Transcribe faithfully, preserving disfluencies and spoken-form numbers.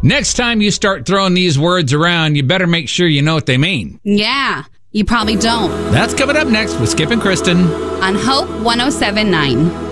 Next time you start throwing these words around, you better make sure you know what they mean. Yeah, you probably don't. That's coming up next with Skip and Kristen On Hope one oh seven point nine.